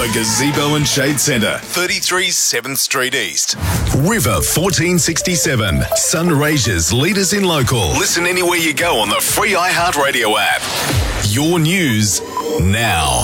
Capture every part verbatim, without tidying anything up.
The Gazebo and Shade Centre, thirty-three seventh Street East. River fourteen sixty-seven, Sunraysia's leaders in local. Listen anywhere you go on the free iHeartRadio app. Your news now.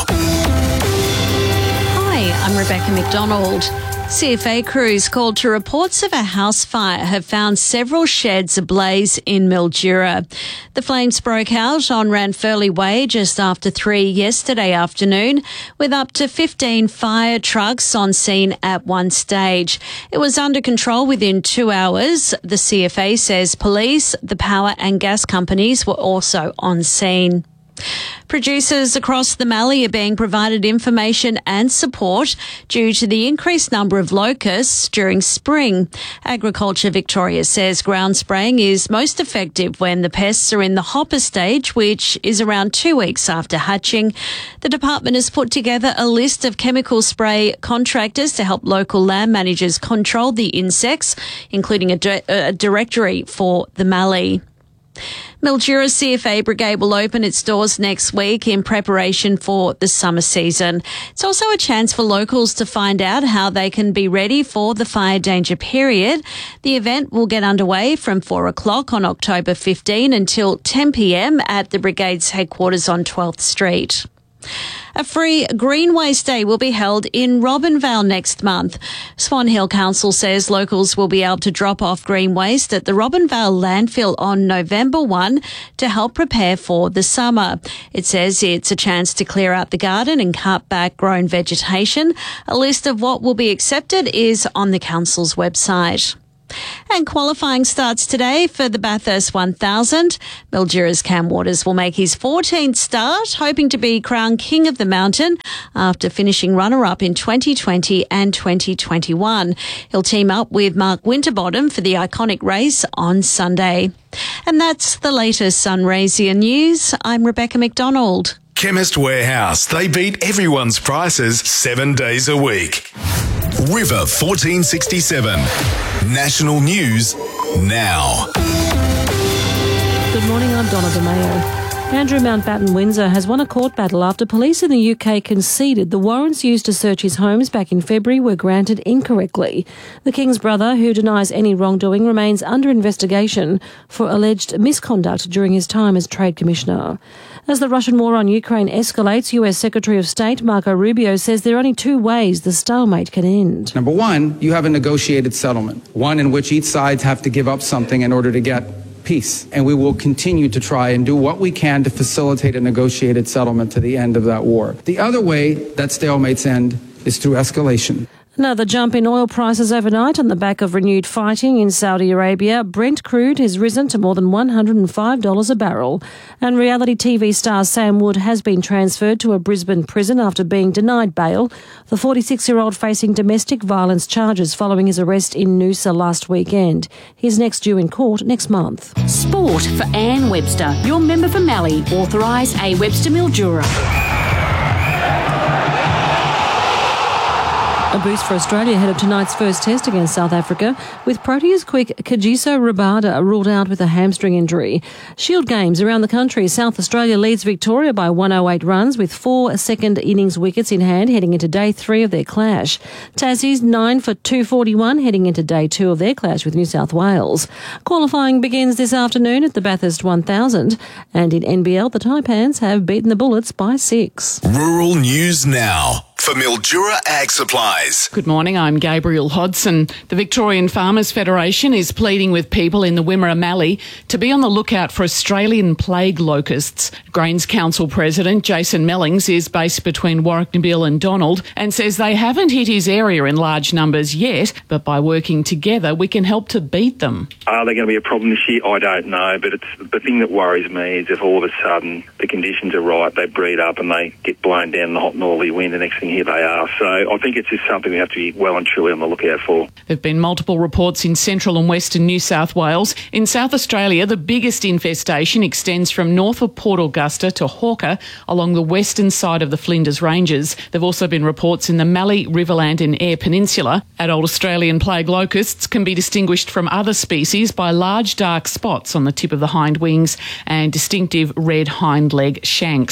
Hi, I'm Rebecca McDonald. C F A crews called to reports of a house fire have found several sheds ablaze in Mildura. The flames broke out on Ranfurly Way just after three yesterday afternoon, with up to fifteen fire trucks on scene at one stage. It was under control within two hours. The C F A says police, the power and gas companies were also on scene. Producers across the Mallee are being provided information and support due to the increased number of locusts during spring. Agriculture Victoria says ground spraying is most effective when the pests are in the hopper stage, which is around two weeks after hatching. The department has put together a list of chemical spray contractors to help local land managers control the insects, including a, di- a directory for the Mallee. Mildura C F A Brigade will open its doors next week in preparation for the summer season. It's also a chance for locals to find out how they can be ready for the fire danger period. The event will get underway from four o'clock on October fifteenth until ten p.m. at the Brigade's headquarters on twelfth Street. A free Green Waste Day will be held in Robinvale next month. Swan Hill Council says locals will be able to drop off green waste at the Robinvale landfill on November first to help prepare for the summer. It says it's a chance to clear out the garden and cut back grown vegetation. A list of what will be accepted is on the council's website. And qualifying starts today for the Bathurst one thousand. Mildura's Cam Waters will make his fourteenth start, hoping to be crowned King of the Mountain after finishing runner-up in twenty twenty and twenty twenty-one. He'll team up with Mark Winterbottom for the iconic race on Sunday. And that's the latest Sunraysia news. I'm Rebecca McDonald. Chemist Warehouse. They beat everyone's prices seven days a week. River fourteen sixty-seven. National News now. Good morning, I'm Donna DeMayo. Andrew Mountbatten Windsor has won a court battle after police in the U K conceded the warrants used to search his homes back in February were granted incorrectly. The King's brother, who denies any wrongdoing, remains under investigation for alleged misconduct during his time as Trade Commissioner. As the Russian war on Ukraine escalates, U S Secretary of State Marco Rubio says there are only two ways the stalemate can end. Number one, you have a negotiated settlement, one in which each side have to give up something in order to get peace. And we will continue to try and do what we can to facilitate a negotiated settlement to the end of that war. The other way that stalemates end is through escalation. Another jump in oil prices overnight on the back of renewed fighting in Saudi Arabia. Brent crude has risen to more than one hundred five dollars a barrel. And reality T V star Sam Wood has been transferred to a Brisbane prison after being denied bail. The forty-six-year-old facing domestic violence charges following his arrest in Noosa last weekend. He's next due in court next month. Sport for Anne Webster, your member for Mallee, authorise A Webster Mildura. A boost for Australia ahead of tonight's first test against South Africa, with Proteas quick Kagiso Rabada ruled out with a hamstring injury. Shield games around the country. South Australia leads Victoria by one oh eight runs with four second innings wickets in hand heading into day three of their clash. Tassie's nine for two forty-one heading into day two of their clash with New South Wales. Qualifying begins this afternoon at the Bathurst one thousand, and in N B L the Taipans have beaten the Bullets by six. Rural News now. For Mildura Ag Supplies. Good morning, I'm Gabriel Hodson. The Victorian Farmers Federation is pleading with people in the Wimmera Mallee to be on the lookout for Australian plague locusts. Grains Council President Jason Mellings is based between Warrnambool and Donald and says they haven't hit his area in large numbers yet, but by working together we can help to beat them. Are they going to be a problem this year? I don't know, but it's the thing that worries me is if all of a sudden the conditions are right, they breed up and they get blown down in the hot northerly wind, the next thing here they are. So I think it's just something we have to be well and truly on the lookout for. There have been multiple reports in central and western New South Wales. In South Australia, the biggest infestation extends from north of Port Augusta to Hawker along the western side of the Flinders Ranges. There have also been reports in the Mallee, Riverland and Eyre Peninsula. Adult Australian plague locusts can be distinguished from other species by large dark spots on the tip of the hind wings and distinctive red hind leg shanks.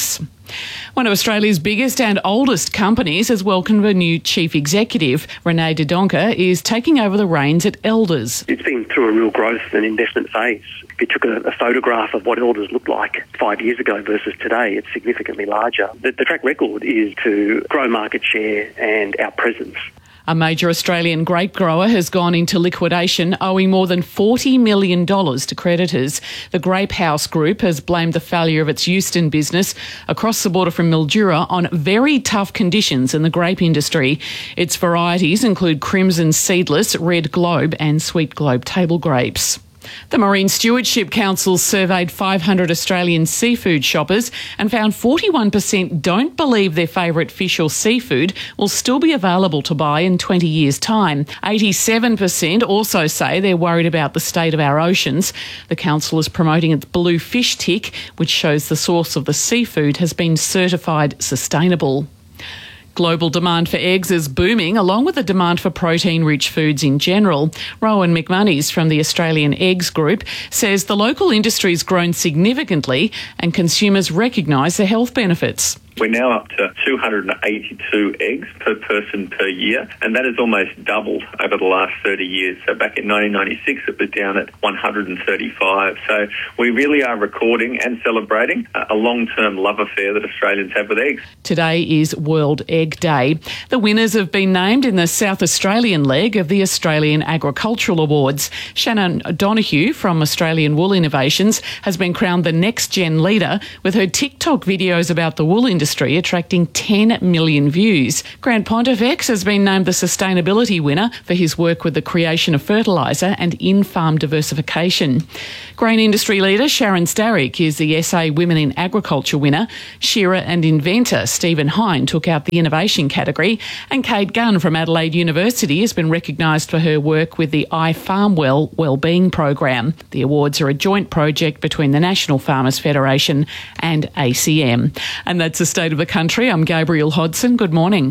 One of Australia's biggest and oldest companies has welcomed a new chief executive. Renee Dodonka is taking over the reins at Elders. It's been through a real growth and investment phase. If you took a, a photograph of what Elders looked like five years ago versus today, it's significantly larger. The, the track record is to grow market share and our presence. A major Australian grape grower has gone into liquidation, owing more than forty million dollars to creditors. The Grape House Group has blamed the failure of its Euston business across the border from Mildura on very tough conditions in the grape industry. Its varieties include Crimson Seedless, Red Globe and Sweet Globe table grapes. The Marine Stewardship Council surveyed five hundred Australian seafood shoppers and found forty-one percent don't believe their favourite fish or seafood will still be available to buy in twenty years' time. eighty-seven percent also say they're worried about the state of our oceans. The council is promoting its blue fish tick, which shows the source of the seafood has been certified sustainable. Global demand for eggs is booming, along with the demand for protein-rich foods in general. Rowan McMoney's from the Australian Eggs Group says the local industry's grown significantly and consumers recognise the health benefits. We're now up to two hundred eighty-two eggs per person per year, and that has almost doubled over the last thirty years. So back in nineteen ninety-six, it was down at one hundred thirty-five. So we really are recording and celebrating a long-term love affair that Australians have with eggs. Today is World Egg Day. The winners have been named in the South Australian leg of the Australian Agricultural Awards. Shannon Donoghue from Australian Wool Innovations has been crowned the next-gen leader, with her TikTok videos about the wool industry attracting ten million views. Grant Pontifex has been named the sustainability winner for his work with the creation of fertiliser and in-farm diversification. Grain industry leader Sharon Starrick is the S A Women in Agriculture winner. Shearer and inventor Stephen Hine took out the innovation category, and Kate Gunn from Adelaide University has been recognised for her work with the iFarmWell Wellbeing Program. The awards are a joint project between the National Farmers Federation and A C M. And that's the state of the country. I'm Gabrielle Hodson. Good morning.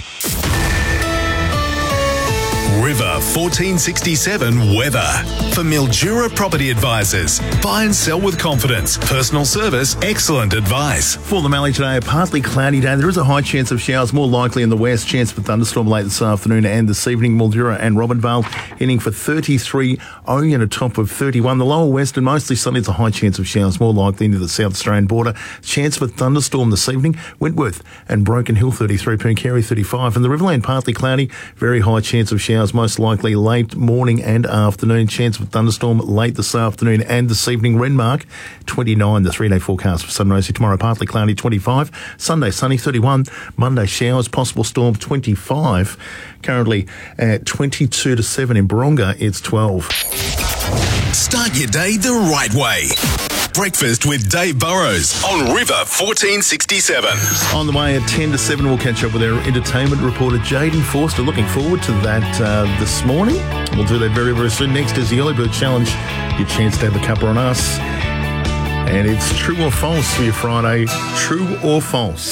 River fourteen sixty-seven weather. For Mildura Property Advisors. Buy and sell with confidence. Personal service, excellent advice. For the Mallee today, a partly cloudy day. There is a high chance of showers, more likely in the west. Chance for thunderstorm late this afternoon and this evening. Mildura and Robinvale heading for thirty-three, owing at a top of thirty-one. The lower west and mostly sunny. It's a high chance of showers, more likely into the South Australian border. Chance for thunderstorm this evening. Wentworth and Broken Hill thirty-three, Pooncarie thirty-five. And the Riverland partly cloudy. Very high chance of showers, most likely late morning and afternoon. Chance of thunderstorm late this afternoon and this evening. Renmark twenty-nine, the three-day forecast for Sunraysia. Tomorrow partly cloudy twenty-five. Sunday sunny thirty-one. Monday showers, possible storm twenty-five. Currently at twenty-two to seven in Baronga, it's twelve. Start your day the right way. Breakfast with Dave Burrows on River fourteen sixty-seven. On the way at ten to seven, we'll catch up with our entertainment reporter, Jaden Forster. Looking forward to that uh, this morning. We'll do that very, very soon. Next is the Early Bird Challenge. Your chance to have a cuppa on us. And it's true or false for your Friday. True or false?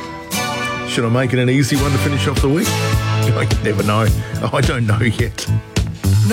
Should I make it an easy one to finish off the week? I never know. I don't know yet.